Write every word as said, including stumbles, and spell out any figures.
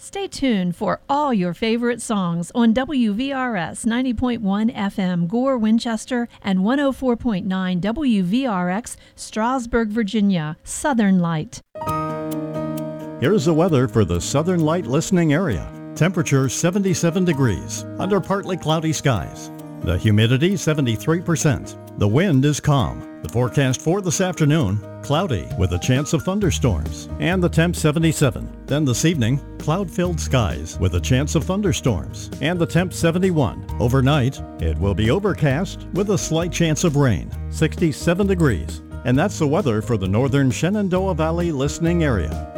Stay tuned for all your favorite songs on W V R S ninety point one F M Gore, Winchester, and one oh four point nine W V R X Strasburg, Virginia. Southern Light. Here's the weather for the Southern Light listening area. Temperature seventy-seven degrees, under partly cloudy skies. The humidity seventy-three percent. The wind is calm. The forecast for this afternoon, cloudy with a chance of thunderstorms. And the temp seventy-seven. Then this evening, cloud-filled skies with a chance of thunderstorms. And the temp seventy-one. Overnight, it will be overcast with a slight chance of rain. sixty-seven degrees. And that's the weather for the northern Shenandoah Valley listening area.